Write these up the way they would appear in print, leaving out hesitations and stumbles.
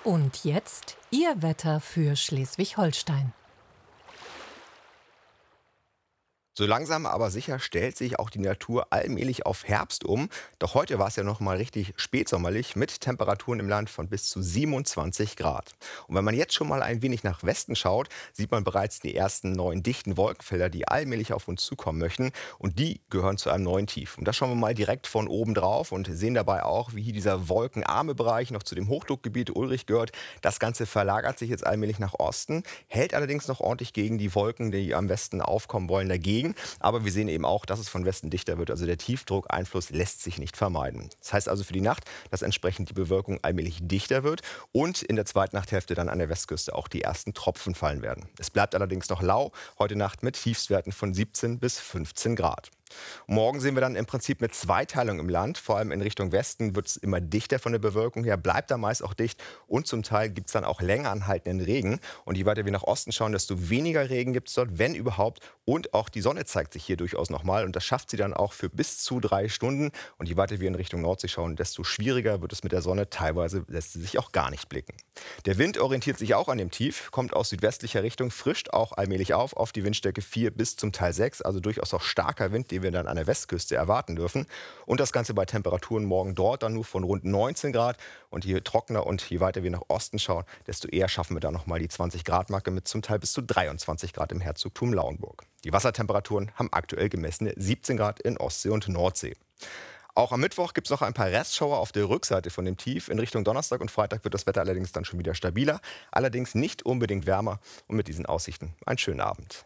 Und jetzt Ihr Wetter für Schleswig-Holstein. So langsam aber sicher stellt sich auch die Natur allmählich auf Herbst um. Doch heute war es ja noch mal richtig spätsommerlich mit Temperaturen im Land von bis zu 27 Grad. Und wenn man jetzt schon mal ein wenig nach Westen schaut, sieht man bereits die ersten neuen dichten Wolkenfelder, die allmählich auf uns zukommen möchten. Und die gehören zu einem neuen Tief. Und da schauen wir mal direkt von oben drauf und sehen dabei auch, wie hier dieser wolkenarme Bereich noch zu dem Hochdruckgebiet Ulrich gehört. Das Ganze verlagert sich jetzt allmählich nach Osten, hält allerdings noch ordentlich gegen die Wolken, die am Westen aufkommen wollen, dagegen. Aber wir sehen eben auch, dass es von Westen dichter wird. Also der Tiefdruckeinfluss lässt sich nicht vermeiden. Das heißt also für die Nacht, dass entsprechend die Bewölkung allmählich dichter wird und in der zweiten Nachthälfte dann an der Westküste auch die ersten Tropfen fallen werden. Es bleibt allerdings noch lau, heute Nacht mit Tiefstwerten von 17 bis 15 Grad. Morgen sehen wir dann im Prinzip eine Zweiteilung im Land. Vor allem in Richtung Westen wird es immer dichter von der Bewölkung her, bleibt da meist auch dicht. Und zum Teil gibt es dann auch länger anhaltenden Regen. Und je weiter wir nach Osten schauen, desto weniger Regen gibt es dort, wenn überhaupt. Und auch die Sonne zeigt sich hier durchaus nochmal. Und das schafft sie dann auch für bis zu 3 Stunden. Und je weiter wir in Richtung Nordsee schauen, desto schwieriger wird es mit der Sonne. Teilweise lässt sie sich auch gar nicht blicken. Der Wind orientiert sich auch an dem Tief, kommt aus südwestlicher Richtung, frischt auch allmählich auf die Windstärke 4 bis zum Teil 6. Also durchaus auch starker Wind, den wir dann an der Westküste erwarten dürfen. Und das Ganze bei Temperaturen morgen dort dann nur von rund 19 Grad. Und je trockener und je weiter wir nach Osten schauen, desto eher schaffen wir da nochmal die 20-Grad-Marke mit zum Teil bis zu 23 Grad im Herzogtum Lauenburg. Die Wassertemperaturen haben aktuell gemessene 17 Grad in Ostsee und Nordsee. Auch am Mittwoch gibt es noch ein paar Restschauer auf der Rückseite von dem Tief. In Richtung Donnerstag und Freitag wird das Wetter allerdings dann schon wieder stabiler. Allerdings nicht unbedingt wärmer. Und mit diesen Aussichten einen schönen Abend.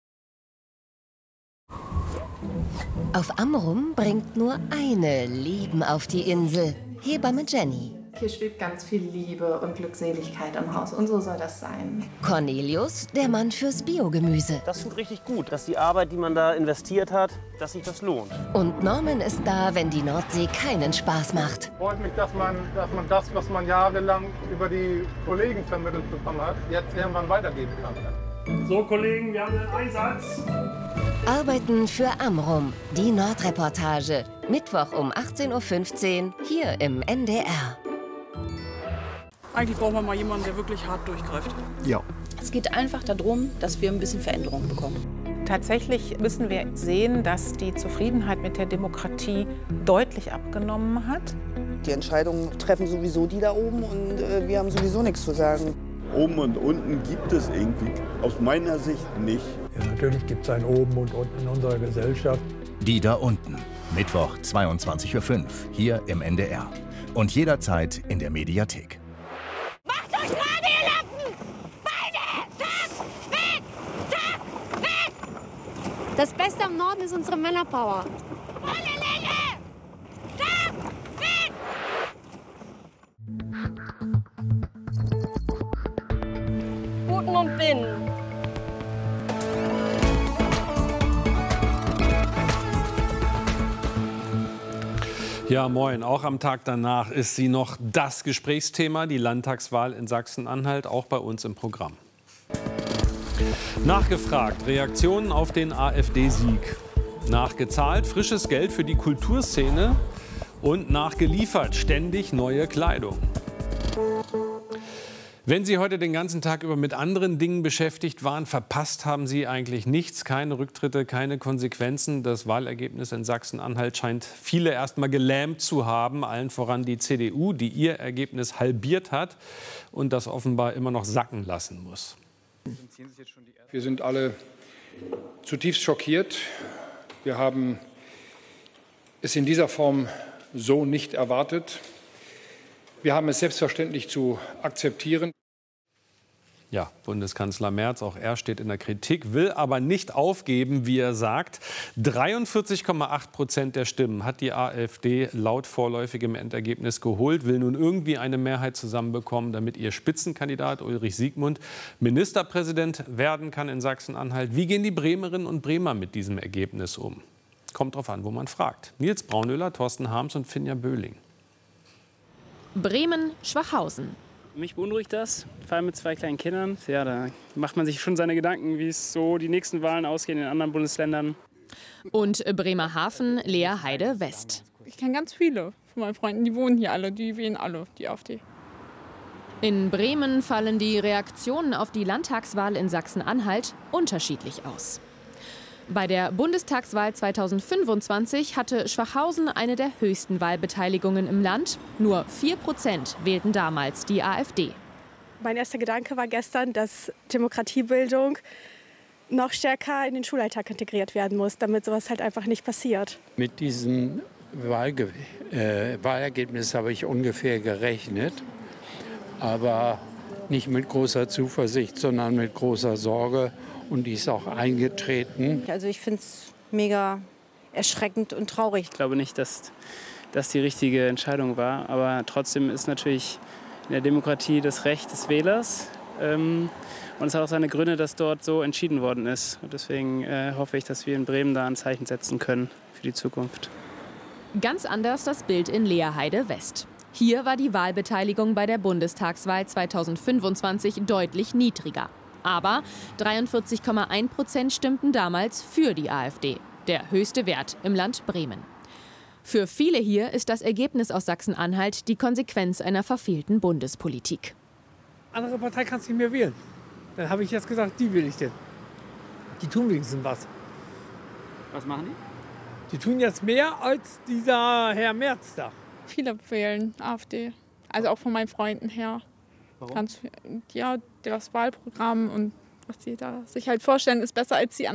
Auf Amrum bringt nur eine Leben auf die Insel, Hebamme Jenny. Hier schwebt ganz viel Liebe und Glückseligkeit im Haus und so soll das sein. Cornelius, der Mann fürs Biogemüse. Das tut richtig gut, dass die Arbeit, die man da investiert hat, dass sich das lohnt. Und Norman ist da, wenn die Nordsee keinen Spaß macht. Freut mich, dass man das, was man jahrelang über die Kollegen vermittelt bekommen hat, jetzt irgendwann weitergeben kann. So, Kollegen, wir haben einen Einsatz. Arbeiten für Amrum, die Nordreportage. Mittwoch um 18:15 Uhr hier im NDR. Eigentlich brauchen wir mal jemanden, der wirklich hart durchgreift. Ja. Es geht einfach darum, dass wir ein bisschen Veränderung bekommen. Tatsächlich müssen wir sehen, dass die Zufriedenheit mit der Demokratie deutlich abgenommen hat. Die Entscheidungen treffen sowieso die da oben und wir haben sowieso nichts zu sagen. Oben und unten gibt es irgendwie aus meiner Sicht nicht. Ja, natürlich gibt es ein Oben und Unten in unserer Gesellschaft. Die da unten. Mittwoch 22:05 Uhr hier im NDR. Und jederzeit in der Mediathek. Macht euch gerade, ihr Lappen! Beine! Zack! Weg! Zack! Weg! Das Beste am Norden ist unsere Männerpower. Volle Länge! Zack! Weg! Guten und Binnen. Ja, moin. Auch am Tag danach ist sie noch das Gesprächsthema, die Landtagswahl in Sachsen-Anhalt, auch bei uns im Programm. Nachgefragt, Reaktionen auf den AfD-Sieg. Nachgezahlt, frisches Geld für die Kulturszene und nachgeliefert, ständig neue Kleidung. Wenn Sie heute den ganzen Tag über mit anderen Dingen beschäftigt waren, verpasst haben Sie eigentlich nichts, keine Rücktritte, keine Konsequenzen. Das Wahlergebnis in Sachsen-Anhalt scheint viele erst mal gelähmt zu haben, allen voran die CDU, die ihr Ergebnis halbiert hat und das offenbar immer noch sacken lassen muss. Wir sind alle zutiefst schockiert. Wir haben es in dieser Form so nicht erwartet. Wir haben es selbstverständlich zu akzeptieren. Ja, Bundeskanzler Merz, auch er steht in der Kritik, will aber nicht aufgeben, wie er sagt. 43,8% der Stimmen hat die AfD laut vorläufigem Endergebnis geholt, will nun irgendwie eine Mehrheit zusammenbekommen, damit ihr Spitzenkandidat Ulrich Siegmund Ministerpräsident werden kann in Sachsen-Anhalt. Wie gehen die Bremerinnen und Bremer mit diesem Ergebnis um? Kommt drauf an, wo man fragt. Nils Braunöller, Thorsten Harms und Finja Böhling. Bremen-Schwachhausen. Mich beunruhigt das, vor allem mit 2 kleinen Kindern. Ja, da macht man sich schon seine Gedanken, wie es so die nächsten Wahlen ausgehen in anderen Bundesländern. Und Bremerhaven, Lea Heide-West. Ich kenne ganz viele von meinen Freunden, die wohnen hier alle, die wählen alle die AfD. In Bremen fallen die Reaktionen auf die Landtagswahl in Sachsen-Anhalt unterschiedlich aus. Bei der Bundestagswahl 2025 hatte Schwachhausen eine der höchsten Wahlbeteiligungen im Land. Nur 4% wählten damals die AfD. Mein erster Gedanke war gestern, dass Demokratiebildung noch stärker in den Schulalltag integriert werden muss, damit sowas halt einfach nicht passiert. Mit diesem Wahlergebnis habe ich ungefähr gerechnet, aber nicht mit großer Zuversicht, sondern mit großer Sorge. Und die ist auch eingetreten. Also ich finde es mega erschreckend und traurig. Ich glaube nicht, dass das die richtige Entscheidung war. Aber trotzdem ist natürlich in der Demokratie das Recht des Wählers. Und es hat auch seine Gründe, dass dort so entschieden worden ist. Und deswegen hoffe ich, dass wir in Bremen da ein Zeichen setzen können für die Zukunft. Ganz anders das Bild in Leerheide West. Hier war die Wahlbeteiligung bei der Bundestagswahl 2025 deutlich niedriger. Aber 43,1% stimmten damals für die AfD, der höchste Wert im Land Bremen. Für viele hier ist das Ergebnis aus Sachsen-Anhalt die Konsequenz einer verfehlten Bundespolitik. Andere Partei kannst du nicht mehr wählen. Dann habe ich jetzt gesagt, die will ich denn. Die tun wenigstens was. Was machen die? Die tun jetzt mehr als dieser Herr Merz da. Viele wählen AfD. Also auch von meinen Freunden her. Warum? Ganz, ja, das Wahlprogramm und was die da sich halt vorstellen, ist besser als die anderen.